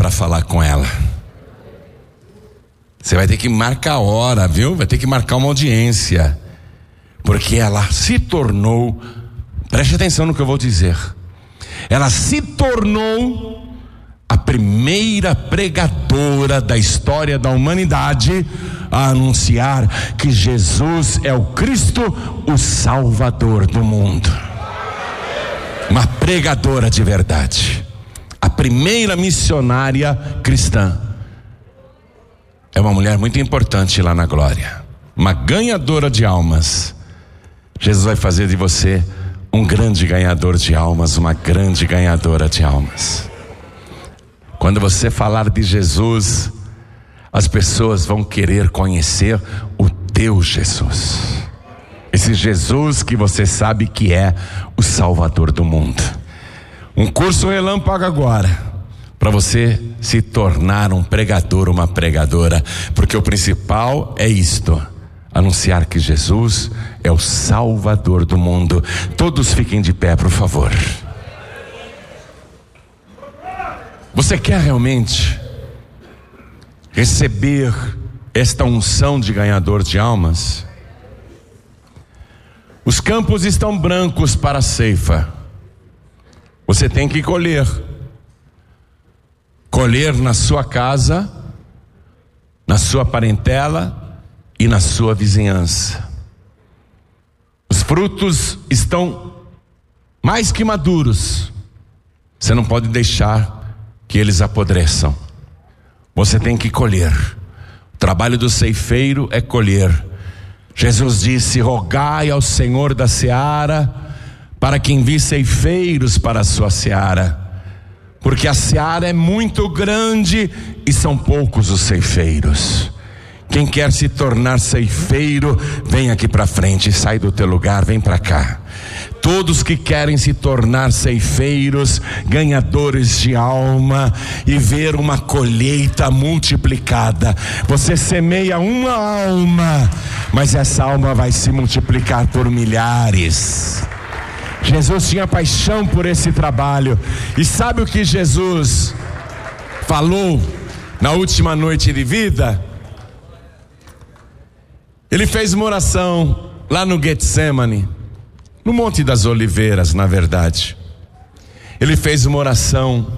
para falar com ela. Você vai ter que marcar a hora, viu? Vai ter que marcar uma audiência. Porque ela se tornou, preste atenção no que eu vou dizer, ela se tornou a primeira pregadora da história da humanidade a anunciar que Jesus é o Cristo, o Salvador do mundo. Uma pregadora de verdade, a primeira missionária cristã. É uma mulher muito importante lá na glória, uma ganhadora de almas. Jesus vai fazer de você um grande ganhador de almas, uma grande ganhadora de almas. Quando você falar de Jesus, as pessoas vão querer conhecer o teu Jesus. Esse Jesus que você sabe que é o Salvador do mundo. Um curso relâmpago agora, para você se tornar um pregador, uma pregadora, porque o principal é isto: anunciar que Jesus é o Salvador do mundo. Todos fiquem de pé, por favor. Você quer realmente receber esta unção de ganhador de almas? Os campos estão brancos para a ceifa. Você tem que colher. Colher na sua casa, na sua parentela e na sua vizinhança. Os frutos estão mais que maduros. Você não pode deixar que eles apodreçam. Você tem que colher. O trabalho do ceifeiro é colher. Jesus disse: rogai ao Senhor da seara para que envie ceifeiros para a sua seara, porque a seara é muito grande e são poucos os ceifeiros. Quem quer se tornar ceifeiro, vem aqui para frente, sai do teu lugar, vem para cá. Todos que querem se tornar ceifeiros, ganhadores de alma e ver uma colheita multiplicada. Você semeia uma alma, mas essa alma vai se multiplicar por milhares. Jesus tinha paixão por esse trabalho. E sabe o que Jesus falou na última noite de vida? Ele fez uma oração lá no Getsemane, no Monte das Oliveiras, na verdade. Ele fez uma oração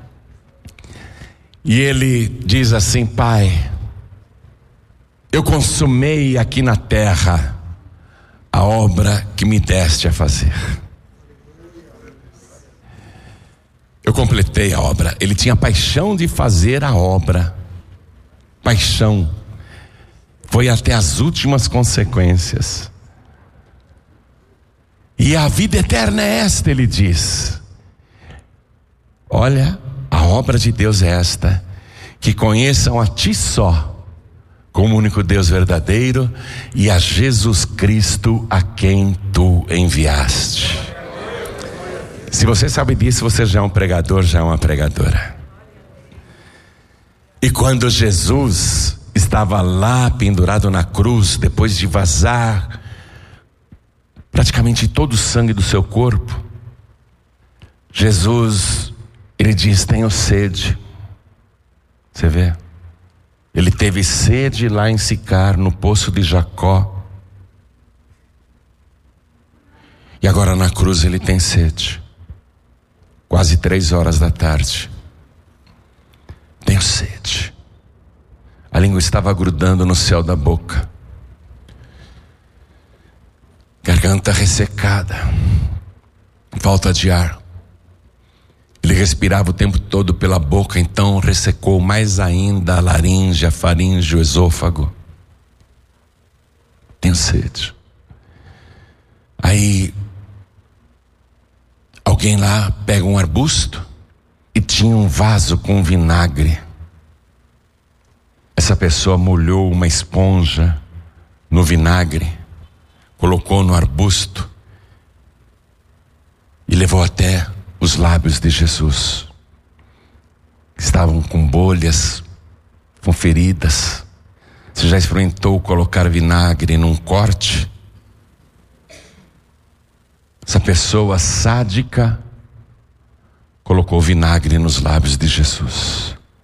e ele diz assim: Pai, eu consumei aqui na terra a obra que me deste a fazer. Eu completei a obra. Ele tinha paixão de fazer a obra. Paixão. Foi até as últimas consequências. E a vida eterna é esta, ele diz. Olha, a obra de Deus é esta: que conheçam a ti só, como o único Deus verdadeiro, e a Jesus Cristo a quem tu enviaste. Se você sabe disso, você já é um pregador, já é uma pregadora. E quando Jesus estava lá pendurado na cruz, depois de vazar praticamente todo o sangue do seu corpo, Jesus, ele diz: tenho sede. Você vê? Ele teve sede lá em Sicar, no poço de Jacó. E agora na cruz ele tem sede. Quase 3 horas da tarde. Tenho sede. A língua estava grudando no céu da boca. Garganta ressecada. Falta de ar. Ele respirava o tempo todo pela boca, então ressecou mais ainda a laringe, a faringe, o esôfago. Tenho sede. Aí alguém lá pega um arbusto e tinha um vaso com vinagre. Essa pessoa molhou uma esponja no vinagre, colocou no arbusto e levou até os lábios de Jesus, que estavam com bolhas, com feridas. Você já experimentou colocar vinagre num corte? Essa pessoa sádica colocou vinagre nos lábios de Jesus.